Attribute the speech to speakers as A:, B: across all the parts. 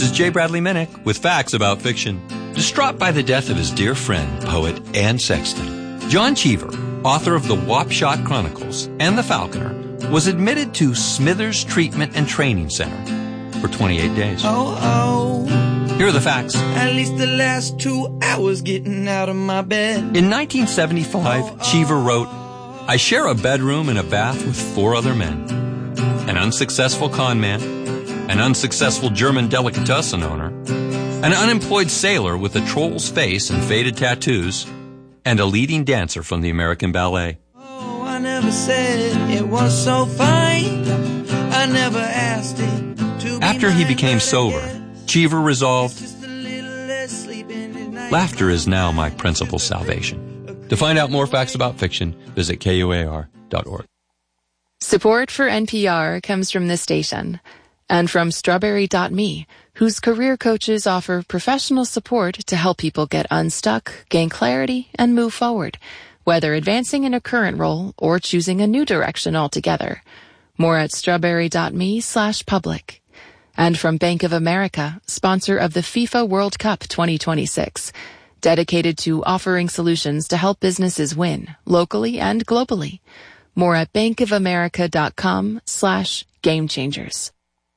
A: is J. Bradley Minnick with facts about fiction. Distraught by the death of his dear friend, poet Anne Sexton, John Cheever, author of the Wapshot Chronicles and The Falconer, was admitted to Smithers Treatment and Training Center for 28 days. Here are the facts.
B: At least the last 2 hours getting out of my bed.
A: In 1975, Cheever wrote, I share a bedroom and a bath with 4 other men. An unsuccessful con man, an unsuccessful German delicatessen owner, an unemployed sailor with a troll's face and faded tattoos, and a leading dancer from the American Ballet.
B: Oh, I never said it was so fine. I never asked it to be.
A: After he became sober, Cheever resolved, laughter is now my principal salvation. To find out more facts about fiction, visit KUAR.org.
C: Support for NPR comes from this station and from Strawberry.me, whose career coaches offer professional support to help people get unstuck, gain clarity, and move forward, whether advancing in a current role or choosing a new direction altogether. More at strawberry.me/public. And from Bank of America, sponsor of the FIFA World Cup 2026, dedicated to offering solutions to help businesses win, locally and globally. More at bankofamerica.com/gamechangers.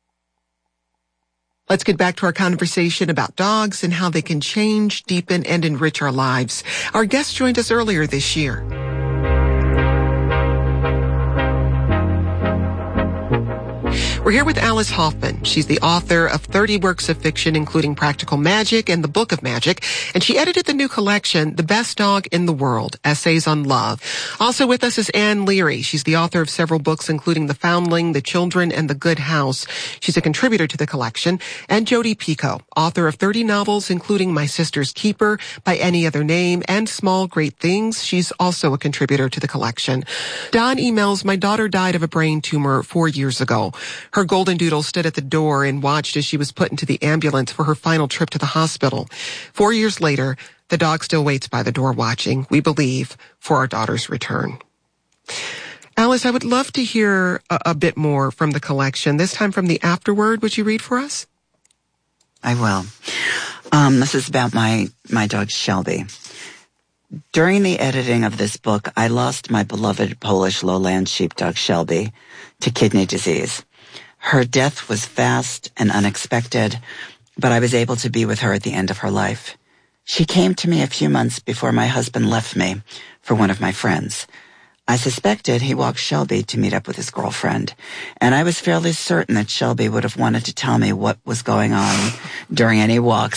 D: Let's get back to our conversation about dogs and how they can change, deepen, and enrich our lives. Our guest joined us earlier this year. We're here with Alice Hoffman. She's the author of 30 works of fiction, including Practical Magic and The Book of Magic. And she edited the new collection, The Best Dog in the World, Essays on Love. Also with us is Anne Leary. She's the author of several books, including The Foundling, The Children, and The Good House. She's a contributor to the collection. And Jodi Picoult, author of 30 novels, including My Sister's Keeper, By Any Other Name, and Small Great Things. She's also a contributor to the collection. Don emails, my daughter died of a brain tumor 4 years ago. Her golden doodle stood at the door and watched as she was put into the ambulance for her final trip to the hospital. 4 years later, the dog still waits by the door watching, we believe, for our daughter's return. Alice, I would love to hear a bit more from the collection, this time from the afterword. Would you read for us?
E: I will. This is about my dog Shelby. During the editing of this book, I lost my beloved Polish lowland sheepdog Shelby to kidney disease. Her death was fast and unexpected, but I was able to be with her at the end of her life. She came to me a few months before my husband left me for one of my friends. I suspected he walked Shelby to meet up with his girlfriend, and I was fairly certain that Shelby would have wanted to tell me what was going on during any walks